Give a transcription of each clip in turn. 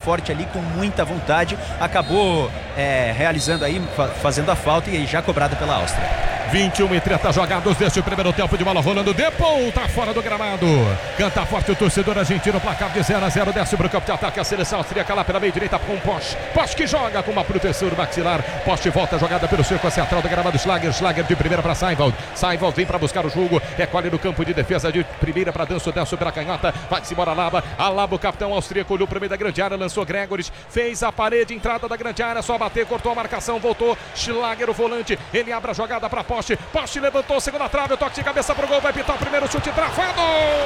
forte ali, com muita vontade, acabou realizando aí, fazendo a falta e já cobrada pela Áustria. 21:30 jogados deste primeiro tempo, de bola rolando de ponta fora do gramado. Canta forte o torcedor argentino, placar de 0-0, desce para o campo de ataque a seleção austríaca lá pela meia direita com o Posch. Posch que joga com uma proteção maxilar. Posch volta a jogada pelo cerco central do gramado. Schlager de primeira para Seinwald. Seinwald vem para buscar o jogo, recolhe no campo de defesa de primeira para Danço pela canhota. Vai-se embora Alaba, o capitão austríaco, olhou para o meio da grande área, lançou Gregoris, fez a parede, entrada da grande área, só bater, cortou a marcação, voltou. Schlager, o volante, ele abre a jogada para Posch. Posch levantou, segunda trave, o toque de cabeça pro gol, vai pitar o primeiro chute travado.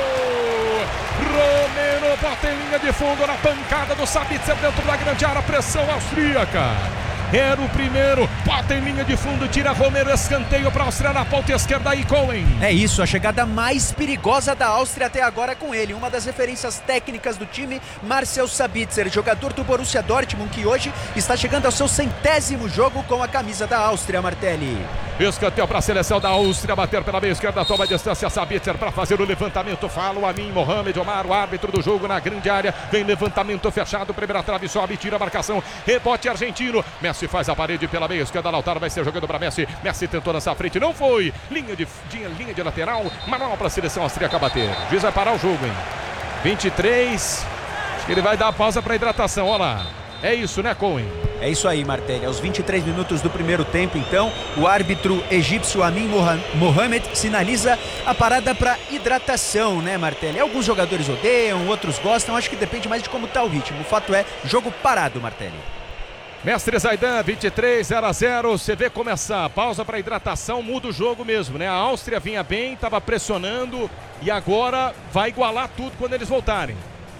Romero bota em linha de fundo na pancada do Sabitzer dentro da grande área, pressão austríaca. Era o primeiro, bota em linha de fundo, tira Romero, escanteio para a Áustria na ponta esquerda e Cohen. É isso, a chegada mais perigosa da Áustria até agora com ele, uma das referências técnicas do time, Marcel Sabitzer, jogador do Borussia Dortmund, que hoje está chegando ao seu 100º jogo com a camisa da Áustria, Martelli. Escanteio para a seleção da Áustria, bater pela meia esquerda, toma a distância, Sabitzer para fazer o levantamento, fala o Amin Mohamed Omar, o árbitro do jogo na grande área, vem levantamento fechado, primeira trave, sobe, tira a marcação, rebote argentino, Messi faz a parede pela meia esquerda, Lautaro vai ser jogando para Messi, Messi tentou lançar a frente, não foi, linha de lateral, manual para a seleção austríaca bater, o juiz vai parar o jogo, hein, 23, acho que ele vai dar a pausa para hidratação, olha lá. É isso, né, Cohen? É isso aí, Martelli. Aos 23 minutos do primeiro tempo, então, o árbitro egípcio Amin Mohamed sinaliza a parada para hidratação, né, Martelli? Alguns jogadores odeiam, outros gostam, acho que depende mais de como está o ritmo. O fato é, jogo parado, Martelli. Mestre Zaidan, 23, 0-0, você vê como essa pausa para hidratação muda o jogo mesmo, né? A Áustria vinha bem, estava pressionando e agora vai igualar tudo quando eles voltarem.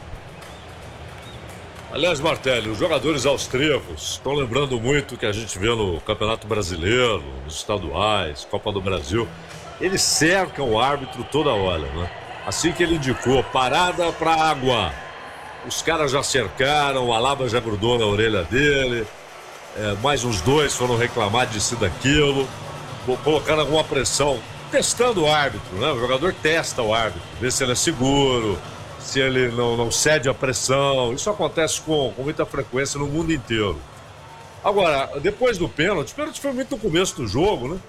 Aliás, Martelli, os jogadores austríacos estão lembrando muito o que a gente vê no Campeonato Brasileiro, nos estaduais, Copa do Brasil. Eles cercam o árbitro toda hora, né? Assim que ele indicou parada para água, os caras já cercaram, o Alaba já grudou na orelha dele, mais uns dois foram reclamar disso e daquilo, colocando alguma pressão, testando o árbitro, né? O jogador testa o árbitro, vê se ele é seguro, se ele não cede à pressão. Isso acontece com muita frequência no mundo inteiro. Agora, depois do pênalti, o pênalti foi muito no começo do jogo, né?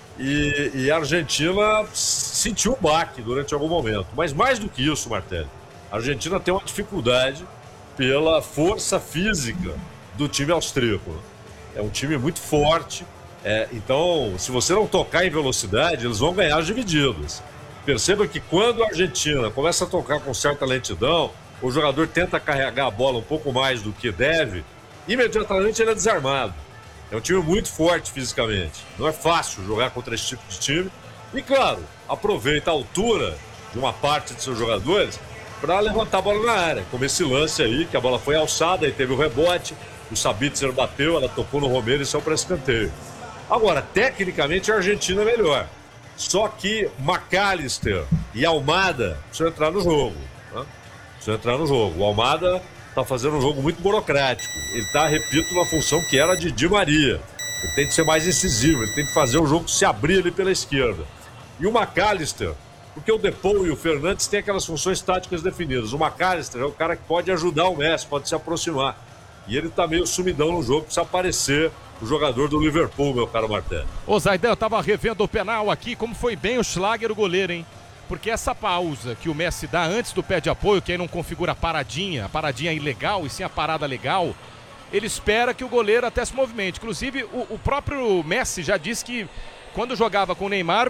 E a Argentina sentiu um baque durante algum momento. Mas mais do que isso, Martelli, a Argentina tem uma dificuldade pela força física do time austríaco. É um time muito forte. Então, se você não tocar em velocidade, eles vão ganhar as divididas. Perceba que quando a Argentina começa a tocar com certa lentidão, o jogador tenta carregar a bola um pouco mais do que deve, imediatamente ele é desarmado. É um time muito forte fisicamente. Não é fácil jogar contra esse tipo de time. E, claro, aproveita a altura de uma parte de seus jogadores para levantar a bola na área. Como esse lance aí, que a bola foi alçada e teve o rebote, o Sabitzer bateu, ela tocou no Romero e saiu para escanteio. Agora, tecnicamente, a Argentina é melhor. Só que McAllister e Almada precisam entrar no jogo. Né? Precisam entrar no jogo. O Almada está fazendo um jogo muito burocrático. Ele está, repito, na função que era de Di Maria. Ele tem que ser mais incisivo, ele tem que fazer o jogo se abrir ali pela esquerda. E o McAllister, porque o Depou e o Fernandes têm aquelas funções táticas definidas. O McAllister é o cara que pode ajudar o Messi, pode se aproximar. E ele está meio sumidão no jogo, precisa aparecer o jogador do Liverpool, meu caro Martelli. Ô Zaidan, eu tava revendo o penal aqui, como foi bem o Schlager, o goleiro, hein? Porque essa pausa que o Messi dá antes do pé de apoio, que aí não configura a paradinha ilegal, e sim a parada legal, ele espera que o goleiro até se movimente. Inclusive, o próprio Messi já disse que quando jogava com o Neymar,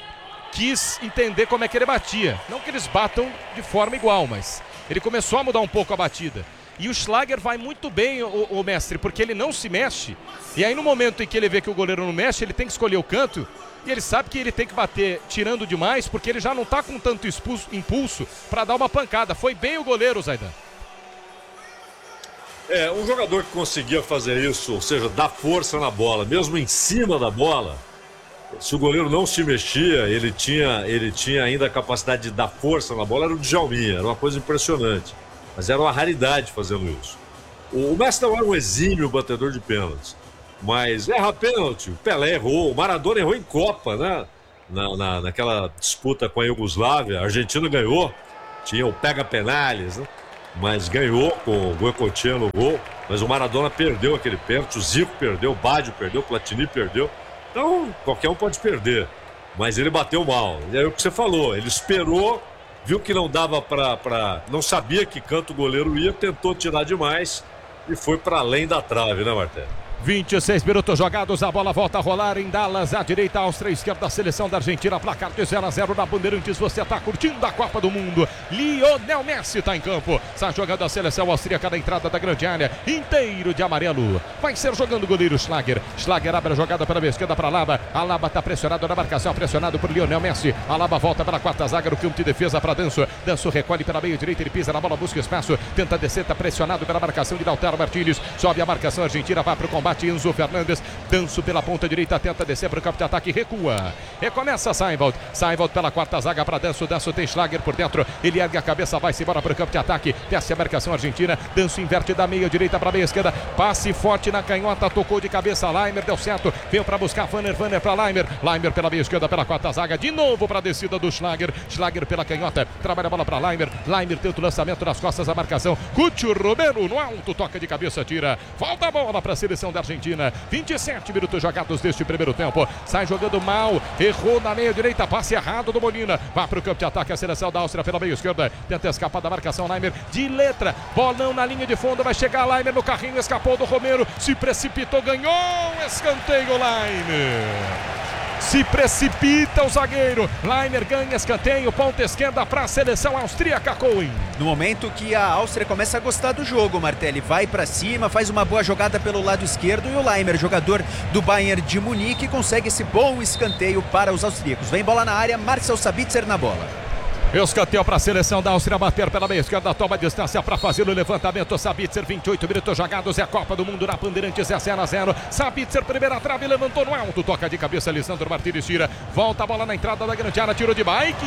quis entender como é que ele batia. Não que eles batam de forma igual, mas ele começou a mudar um pouco a batida. E o Schlager vai muito bem, o mestre, porque ele não se mexe. E aí no momento em que ele vê que o goleiro não mexe, ele tem que escolher o canto. E ele sabe que ele tem que bater tirando demais, porque ele já não está com tanto impulso para dar uma pancada. Foi bem o goleiro, Zaidan. Um jogador que conseguia fazer isso, ou seja, dar força na bola, mesmo em cima da bola, se o goleiro não se mexia, ele tinha ainda a capacidade de dar força na bola, era o Djalminha, era uma coisa impressionante. Mas era uma raridade fazendo isso. O Messi não era um exímio batedor de pênaltis, mas erra pênalti, o Pelé errou, o Maradona errou em Copa, né? Naquela disputa com a Iugoslávia, a Argentina ganhou, tinha o pega penales, né? mas ganhou com o Goicoechea no gol. Mas o Maradona perdeu aquele pênalti, o Zico perdeu, o Baggio perdeu, o Platini perdeu. Então, qualquer um pode perder. Mas ele bateu mal. E aí o que você falou, ele esperou, viu que não dava não sabia que canto o goleiro ia, tentou tirar demais e foi para além da trave, né, Martelo? 26 minutos jogados, a bola volta a rolar em Dallas, à direita, Áustria, à esquerda, a seleção da Argentina, placar de 0-0 na Bandeirantes. Você está curtindo a Copa do Mundo. Lionel Messi está em campo, está jogando a seleção austríaca na entrada da grande área, inteiro de amarelo. Vai ser jogando o goleiro Schlager. Schlager abre a jogada pela esquerda para Alaba. Alaba está pressionado na marcação, pressionado por Lionel Messi. Alaba volta para a quarta zaga, no campo de defesa para Danso. Danso recolhe pela meia direita, ele pisa na bola, busca espaço, tenta descer, está pressionado pela marcação de Lautaro Martínez. Sobe a marcação argentina, vai para o combate. Enzo Fernandes, Danso pela ponta direita, tenta descer para o campo de ataque, recua. Recomeça Seinwald. Seinwald pela quarta zaga para Danso. Danso tem Schlager por dentro. Ele ergue a cabeça, vai-se embora para o campo de ataque. Desce a marcação argentina. Danso inverte da meia direita para a meia esquerda. Passe forte na canhota, tocou de cabeça. Laimer deu certo. Veio para buscar Vanner para Laimer. Laimer pela meia esquerda, pela quarta zaga. De novo para a descida do Schlager. Schlager pela canhota. Trabalha a bola para Laimer. Laimer tenta o lançamento nas costas da marcação. Cúcio Romero no alto, toca de cabeça, tira. Volta a bola para a seleção da Argentina. 27 minutos jogados deste primeiro tempo. Sai jogando mal. Errou na meia direita. Passe errado do Molina. Vai para o campo de ataque a seleção da Áustria pela meia esquerda. Tenta escapar da marcação. Laimer de letra. Bolão na linha de fundo. Vai chegar Laimer no carrinho. Escapou do Romero. Se precipitou. Ganhou. Escanteio Laimer. Se precipita o zagueiro. Laimer ganha escanteio, ponta esquerda para a seleção austríaca. Cohen. No momento que a Áustria começa a gostar do jogo, Martelli vai para cima, faz uma boa jogada pelo lado esquerdo e o Laimer, jogador do Bayern de Munique, consegue esse bom escanteio para os austríacos. Vem bola na área, Marcel Sabitzer na bola. Escanteio para a seleção da Áustria bater pela meia esquerda, toma distância para fazer o levantamento. Sabitzer, 28 minutos jogados, é a Copa do Mundo na Bandeirantes, é 0-0. Sabitzer, primeira trave, levantou no alto, toca de cabeça, Lisandro Martínez tira, volta a bola na entrada da grande área, tiro de bike,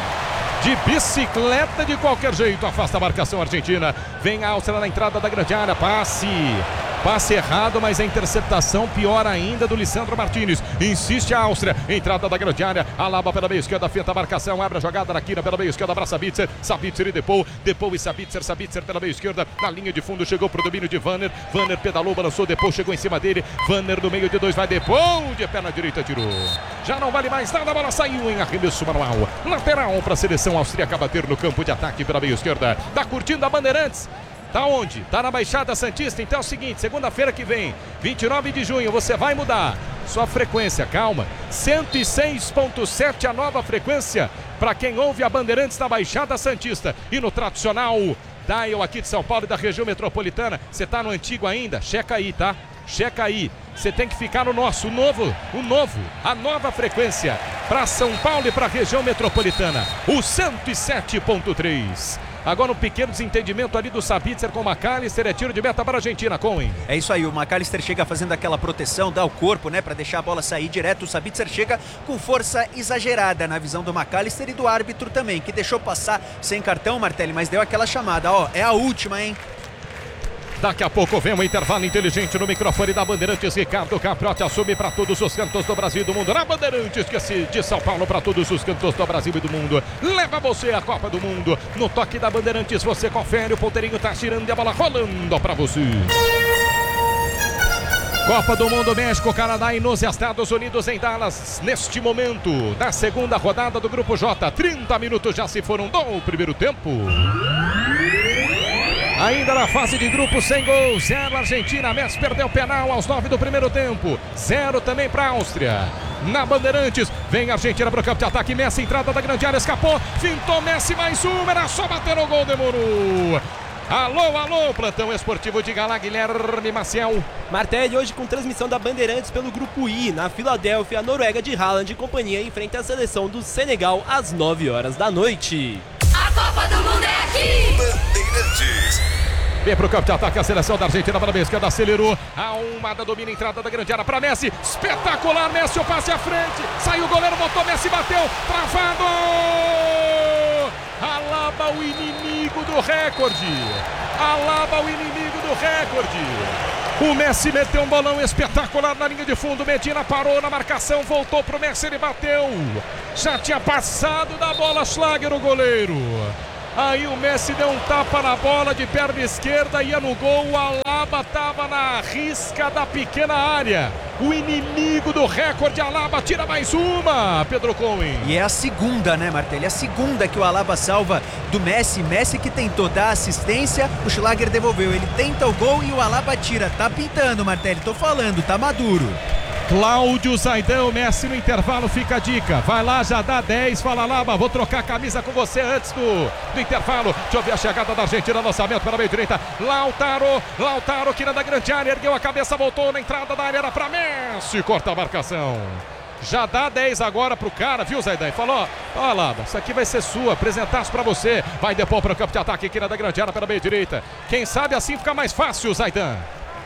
de bicicleta de qualquer jeito, afasta a marcação argentina. Vem a Áustria na entrada da grande área, passe errado, mas a interceptação pior ainda do Lisandro Martínez. Insiste a Áustria, entrada da grande área, Alaba pela meia esquerda, fenta a marcação, abre a jogada na quina pela meia esquerda para Sabitzer, Sabitzer e Depou e Sabitzer pela meia esquerda, na linha de fundo, chegou pro domínio de Vanner, Vanner pedalou, balançou, Depou chegou em cima dele, Vanner no meio de dois, vai Depou, de perna direita, tirou. Já não vale mais nada, a bola saiu em arremesso manual, lateral para a seleção austríaca bater no campo de ataque pela meia esquerda. Tá curtindo a Bandeirantes? Tá onde? Tá na Baixada Santista. Então é o seguinte, segunda-feira que vem, 29 de junho, você vai mudar sua frequência, calma, 106.7 a nova frequência para quem ouve a Bandeirantes na Baixada Santista e no tradicional dial aqui de São Paulo e da região metropolitana. Você tá no antigo ainda? Checa aí, tá? Checa aí, você tem que ficar no nosso, a nova frequência para São Paulo e para a região metropolitana, o 107.3. Agora um pequeno desentendimento ali do Sabitzer com o McAllister, é tiro de meta para a Argentina, Cohen. É isso aí, o McAllister chega fazendo aquela proteção, dá o corpo, né, para deixar a bola sair direto. O Sabitzer chega com força exagerada na visão do McAllister e do árbitro também, que deixou passar sem cartão, Martelli, mas deu aquela chamada, ó, é a última, hein? Daqui a pouco vem um intervalo inteligente no microfone da Bandeirantes. Ricardo Caprotti assume para todos os cantos do Brasil e do mundo. Na Bandeirantes, que de São Paulo para todos os cantos do Brasil e do mundo. Leva você a Copa do Mundo. No toque da Bandeirantes você confere. O ponteirinho tá tirando e a bola rolando para você. Copa do Mundo, México, Canadá e nos Estados Unidos em Dallas. Neste momento da segunda rodada do Grupo J. 30 minutos já se foram do primeiro tempo. Ainda na fase de grupo, sem gol, 0 Argentina, Messi perdeu o penal aos 9 do primeiro tempo, 0 também para a Áustria. Na Bandeirantes, vem a Argentina para o campo de ataque, Messi, entrada da grande área, escapou, fintou Messi, mais um, era só bater o gol, demorou. Alô, plantão esportivo de Galá, Guilherme Maciel. Martelli hoje com transmissão da Bandeirantes pelo Grupo I, na Filadélfia, a Noruega de Haaland e companhia enfrenta a seleção do Senegal às 9 horas da noite. A Copa do Mundo é aqui! Bandeirantes. Vem pro campo de ataque a seleção da Argentina pela meia esquerda, acelerou. A Almada domina a entrada da grande área para Messi. Espetacular, Messi, o passe à frente. Saiu o goleiro, botou Messi, bateu. Travado! Alaba o inimigo do recorde. Alaba o inimigo do recorde. O Messi meteu um bolão espetacular na linha de fundo. Medina parou na marcação, voltou pro Messi, ele bateu. Já tinha passado da bola, Schlager, o goleiro. Aí o Messi deu um tapa na bola de perna esquerda, ia no gol. O Alaba estava na risca da pequena área. O inimigo do recorde, Alaba, tira mais uma, Pedro Cohen. E é a segunda, né, Martelli? A segunda que o Alaba salva do Messi. Messi que tentou dar assistência, o Schlager devolveu. Ele tenta o gol e o Alaba tira. Tá pintando, Martelli, tô falando, tá maduro. Cláudio Zaidan, o Messi no intervalo, fica a dica. Vai lá, já dá 10, fala Alaba, vou trocar a camisa com você antes do intervalo. Deixa eu ver a chegada da Argentina, lançamento para a meia direita. Lautaro, que na grande área, ergueu a cabeça, voltou na entrada da área, era para Messi, corta a marcação. Já dá 10 agora pro cara, viu, Zaidan? Falou, ó, Alaba, isso aqui vai ser sua, apresentaço pra você. Vai depois pro campo de ataque aqui na grande área, pela meia direita. Quem sabe assim fica mais fácil, Zaidan.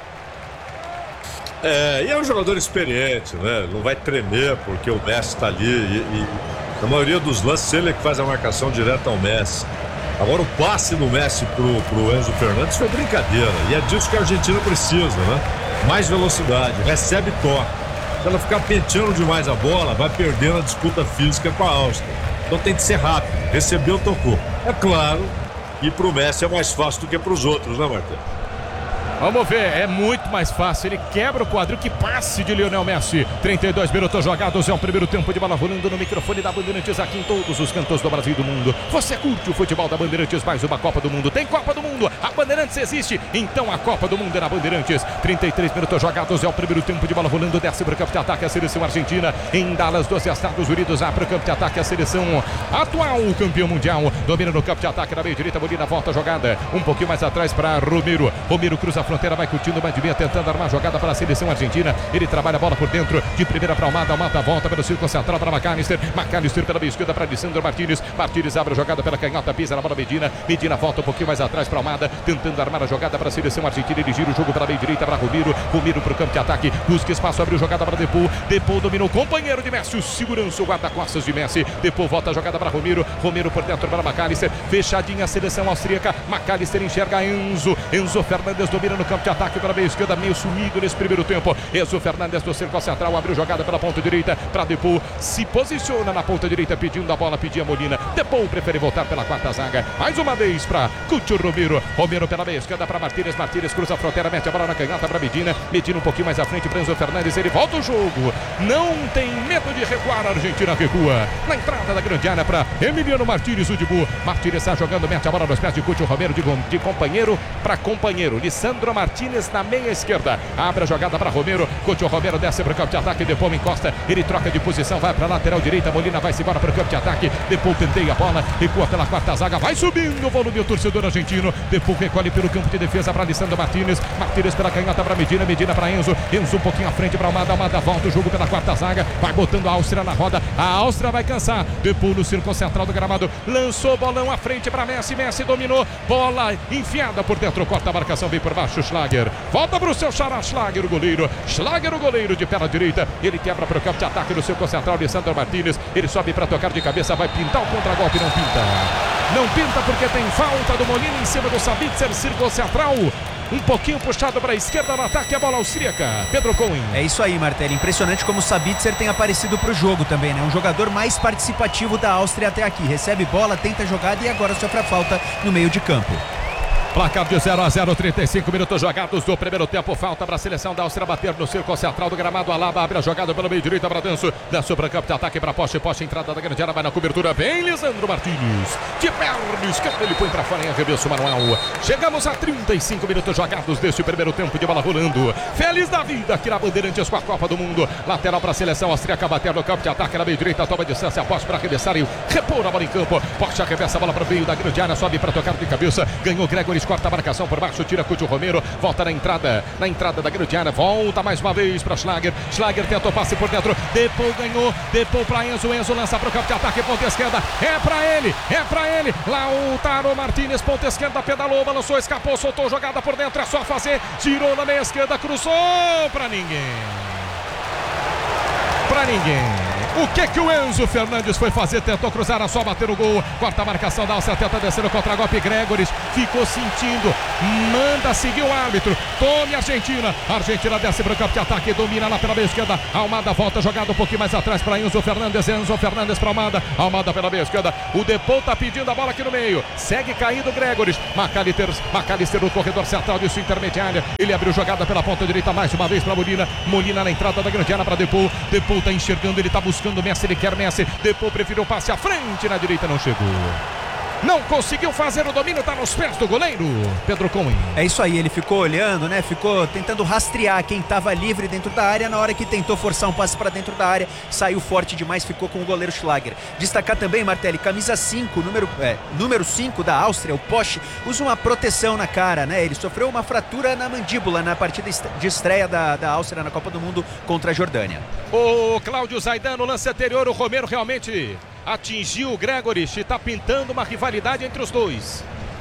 E é um jogador experiente, né? Não vai tremer porque o Messi tá ali e na maioria dos lances ele é que faz a marcação direta ao Messi. Agora o passe do Messi pro Enzo Fernandes foi brincadeira e é disso que a Argentina precisa, né? Mais velocidade, recebe toque. Se ela ficar penteando demais a bola, vai perdendo a disputa física com a Áustria. Então tem que ser rápido, recebeu, tocou. É claro que pro Messi é mais fácil do que pros outros, né, Martelo? Vamos ver, é muito mais fácil, ele quebra o quadril, que passe de Lionel Messi. 32 minutos jogados, é o primeiro tempo de bola rolando no microfone da Bandeirantes aqui em todos os cantos do Brasil e do mundo. Você curte o futebol da Bandeirantes, mais uma Copa do Mundo, tem Copa do Mundo, a Bandeirantes existe, então a Copa do Mundo é na Bandeirantes. 33 minutos jogados, é o primeiro tempo de bola rolando, desce para o campo de ataque a seleção argentina, em Dallas dos Estados Unidos, para o campo de ataque a seleção atual campeão mundial, domina no campo de ataque na meia direita, Molina volta a jogada, um pouquinho mais atrás para Romero cruza a fronteira, vai curtindo, vai de meia, tentando armar a jogada para a seleção argentina. Ele trabalha a bola por dentro, de primeira para Almada volta pelo círculo central para McAllister pela meia esquerda para Lisandro Martínez. Martínez abre a jogada pela canhota, pisa na bola Medina volta um pouquinho mais atrás para Almada, tentando armar a jogada para a seleção argentina. Ele gira o jogo pela meia direita para Romero para o campo de ataque, busca espaço, abriu jogada para Depou dominou o companheiro de Messi, o segurança, o guarda-costas de Messi. Depou volta a jogada para Romero por dentro para McAllister, fechadinha a seleção austríaca. McAllister enxerga Enzo Fernandes domina no campo de ataque para a meia esquerda, meio sumido nesse primeiro tempo. Enzo Fernandes do círculo central, abriu jogada pela ponta direita para Depou, se posiciona na ponta direita pedindo a bola, pedia Molina. Depou prefere voltar pela quarta zaga, mais uma vez para Cucho Romero pela meia esquerda para Martínez cruza a fronteira, mete a bola na canhota para Medina um pouquinho mais à frente para Enzo Fernandes, ele volta o jogo, não tem medo de recuar, a Argentina recua na entrada da grande área para Emiliano Martínez, o Dibu. Martínez está jogando, mete a bola nos pés de Cucho Romero, de companheiro para companheiro. Lisandro Martínez na meia esquerda, abre a jogada para Romero, Cucho Romero desce para o campo de ataque, Depou encosta, ele troca de posição, vai para a lateral direita, Molina vai-se embora para o campo de ataque, Depou penteia a bola, recua pela quarta zaga, vai subindo o volume o torcedor argentino, Depou recolhe pelo campo de defesa para Lisandro Martínez pela canhota para Medina para Enzo um pouquinho à frente para Almada volta o jogo pela quarta zaga, vai botando a Áustria na roda, a Áustria vai cansar, Depou no círculo central do gramado, lançou bolão à frente para Messi dominou, bola enfiada por dentro, corta a marcação, vem por baixo, Schlager, volta para o seu xará, Schlager o goleiro de perna direita, ele quebra para o campo de ataque no círculo central, Lisandro Martínez, ele sobe para tocar de cabeça, vai pintar o contragolpe, não pinta porque tem falta do Molina em cima do Sabitzer, círculo central, um pouquinho puxado para a esquerda no ataque, a bola austríaca, Pedro Cohen. É isso aí, Martelli, impressionante como o Sabitzer tem aparecido para o jogo também, né? Um jogador mais participativo da Áustria até aqui, recebe bola, tenta jogada e agora sofre a falta no meio de campo. Placar de 0-0, 35 minutos jogados do primeiro tempo. Falta para a seleção da Áustria bater no círculo central do gramado. Alaba abre a jogada pelo meio direito para Danço. Danço para campo de ataque para poste. Entrada da grande área, vai na cobertura. Vem Lisandro Martínez. De perna esquerda, ele põe para fora em arremesso manual. Chegamos a 35 minutos jogados deste primeiro tempo de bola rolando. Feliz da vida aqui na Bandeirantes com a Copa do Mundo. Lateral para a seleção austríaca bater no campo de ataque na meio direita. Toma distância, poste para arremessar e repor a bola em campo. Poste arremessa a bola para o meio da grande área. Sobe para tocar de cabeça. Ganhou Gregory. Corta a marcação por baixo, tira Cucho Romero, volta na entrada da grande área, volta mais uma vez para Schlager tentou passe por dentro, Depou ganhou, Depou para Enzo lança para o campo de ataque, ponta esquerda, é para ele, Lautaro Martínez, ponta esquerda, pedalou, balançou, escapou, soltou jogada por dentro, é só fazer, girou na meia esquerda, cruzou para ninguém. O que o Enzo Fernandes foi fazer? Tentou cruzar, a só bater o gol. Corta a marcação da Áustria, tenta descer o contra-golpe. Gregoris ficou sentindo, manda seguir o árbitro. Tome a Argentina. A Argentina desce para o campo de ataque, domina lá pela meia esquerda. Almada volta, jogada um pouquinho mais atrás para Enzo Fernandes. Enzo Fernandes para Almada. Almada pela meia esquerda. O Depou tá pedindo a bola aqui no meio. Segue caindo Gregoris. McAllister no corredor central de sua intermediária. Ele abriu jogada pela ponta direita mais uma vez para Molina. Molina na entrada da grande área para Depou. Depou tá enxergando, ele tá buscando Messi, ele quer Messi. Depou preferiu o passe à frente, na direita não chegou. Não conseguiu fazer o domínio, tá nos pés do goleiro Pedro Cohen. É isso aí, ele ficou olhando, né? Ficou tentando rastrear quem estava livre dentro da área. Na hora que tentou forçar um passe para dentro da área, saiu forte demais, ficou com o goleiro Schlager. Destacar também, Martelli, camisa 5, número 5 da Áustria, o Posch, usa uma proteção na cara, né? Ele sofreu uma fratura na mandíbula na partida de estreia da Áustria na Copa do Mundo contra a Jordânia. O Cláudio Zaidan, no lance anterior, o Romero realmente atingiu o Gregoris e está pintando uma rivalidade entre os dois.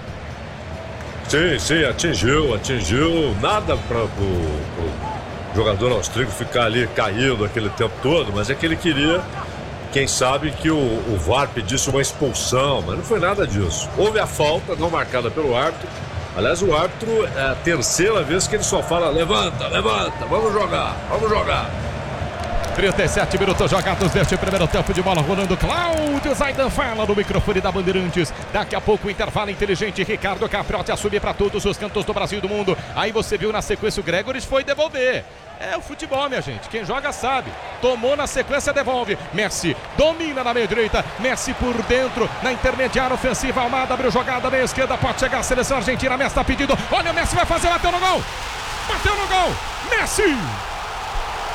Sim, atingiu. Nada para o jogador austríaco ficar ali caído aquele tempo todo, mas é que ele queria, quem sabe, que o VAR pedisse uma expulsão, mas não foi nada disso. Houve a falta não marcada pelo árbitro. Aliás, o árbitro é a terceira vez que ele só fala: levanta, vamos jogar. 37 minutos jogados deste primeiro tempo de bola rolando. Cláudio Zaidan fala no microfone da Bandeirantes. Daqui a pouco o intervalo inteligente. Ricardo Capriotti a subir para todos os cantos do Brasil e do mundo. Aí você viu na sequência o Gregoris foi devolver. É o futebol, minha gente. Quem joga sabe. Tomou na sequência, devolve. Messi domina na meia direita. Messi por dentro, na intermediária ofensiva. Almada abriu jogada meia esquerda. Pode chegar a seleção argentina. Messi está pedindo. Olha, o Messi vai fazer, bateu no gol. Messi!